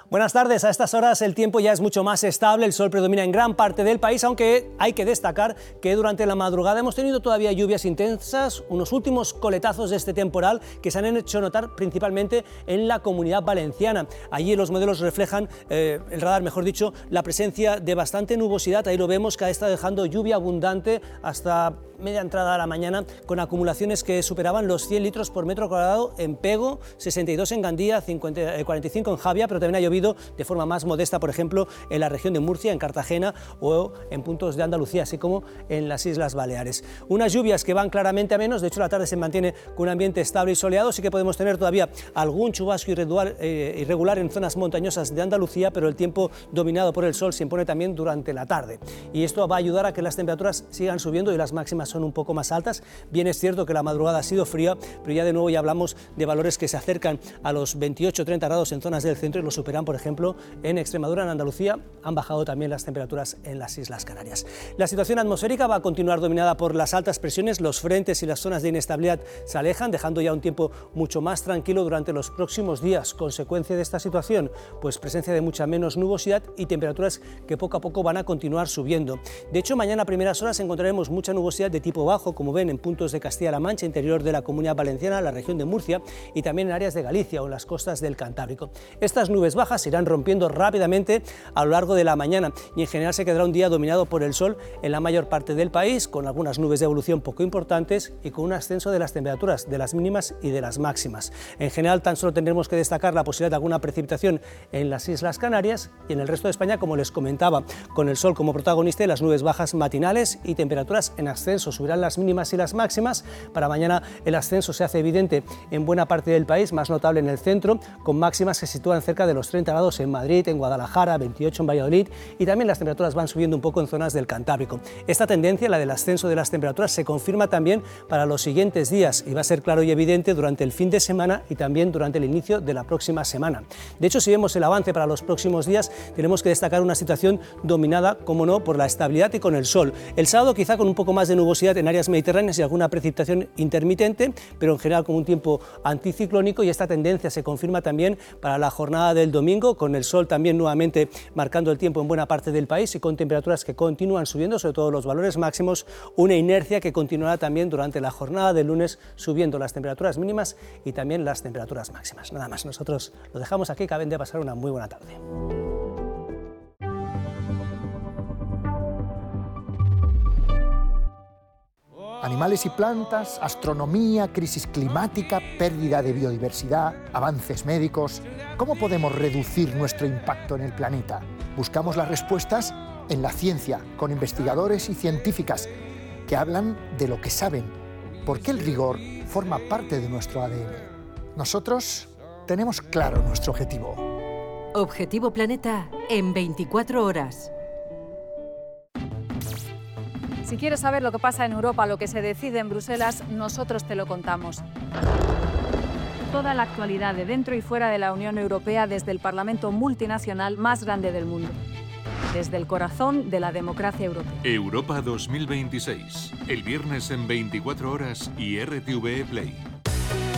Buenas tardes. A estas horas el tiempo ya es mucho más estable, el sol predomina en gran parte del país, aunque hay que destacar que durante la madrugada hemos tenido todavía lluvias intensas, unos últimos coletazos de este temporal que se han hecho notar principalmente en la Comunidad Valenciana. Allí los modelos reflejan, el radar mejor dicho, la presencia de bastante nubosidad. Ahí lo vemos que ha estado dejando lluvia abundante hasta media entrada de la mañana, con acumulaciones que superaban los 100 litros por metro cuadrado en Pego, 62 en Gandía, 45 en Javia, pero también ha llovido de forma más modesta, por ejemplo, en la región de Murcia, en Cartagena o en puntos de Andalucía, así como en las Islas Baleares. Unas lluvias que van claramente a menos, de hecho la tarde se mantiene con un ambiente estable y soleado, sí que podemos tener todavía algún chubasco irregular en zonas montañosas de Andalucía, pero el tiempo dominado por el sol se impone también durante la tarde. Y esto va a ayudar a que las temperaturas sigan subiendo y las máximas son un poco más altas. Bien es cierto que la madrugada ha sido fría, pero ya de nuevo ya hablamos de valores que se acercan a los 28-30 grados en zonas del centro y lo superan, por ejemplo, en Extremadura, en Andalucía. Han bajado también las temperaturas en las Islas Canarias. La situación atmosférica va a continuar dominada por las altas presiones, los frentes y las zonas de inestabilidad se alejan, dejando ya un tiempo mucho más tranquilo durante los próximos días. Consecuencia de esta situación, pues presencia de mucha menos nubosidad y temperaturas que poco a poco van a continuar subiendo. De hecho, mañana a primeras horas encontraremos mucha nubosidad de tipo bajo, como ven, en puntos de Castilla-La Mancha, interior de la Comunidad Valenciana, la región de Murcia y también en áreas de Galicia o en las costas del Cantábrico. Estas nubes bajas se irán rompiendo rápidamente a lo largo de la mañana y en general se quedará un día dominado por el sol en la mayor parte del país, con algunas nubes de evolución poco importantes y con un ascenso de las temperaturas, de las mínimas y de las máximas. En general tan solo tendremos que destacar la posibilidad de alguna precipitación en las Islas Canarias y en el resto de España, como les comentaba, con el sol como protagonista y las nubes bajas matinales y temperaturas en ascenso. Subirán las mínimas y las máximas. Para mañana el ascenso se hace evidente en buena parte del país, más notable en el centro, con máximas que se sitúan cerca de los 30 grados en Madrid, en Guadalajara, 28 en Valladolid, y también las temperaturas van subiendo un poco en zonas del Cantábrico. Esta tendencia, la del ascenso de las temperaturas, se confirma también para los siguientes días y va a ser claro y evidente durante el fin de semana y también durante el inicio de la próxima semana. De hecho, si vemos el avance para los próximos días, tenemos que destacar una situación dominada, como no, por la estabilidad y con el sol. El sábado quizá con un poco más de nubosidad en áreas mediterráneas y alguna precipitación intermitente, pero en general con un tiempo anticiclónico, y esta tendencia se confirma también para la jornada del domingo, con el sol también nuevamente marcando el tiempo en buena parte del país y con temperaturas que continúan subiendo, sobre todo los valores máximos, una inercia que continuará también durante la jornada del lunes, subiendo las temperaturas mínimas y también las temperaturas máximas. Nada más, nosotros lo dejamos aquí, acaben de pasar una muy buena tarde. Animales y plantas, astronomía, crisis climática, pérdida de biodiversidad, avances médicos. ¿Cómo podemos reducir nuestro impacto en el planeta? Buscamos las respuestas en la ciencia, con investigadores y científicas que hablan de lo que saben, porque el rigor forma parte de nuestro ADN. Nosotros tenemos claro nuestro objetivo. Objetivo Planeta en 24 horas. Si quieres saber lo que pasa en Europa, lo que se decide en Bruselas, nosotros te lo contamos. Toda la actualidad de dentro y fuera de la Unión Europea desde el Parlamento multinacional más grande del mundo. Desde el corazón de la democracia europea. Europa 2026. El viernes en 24 horas y RTV Play.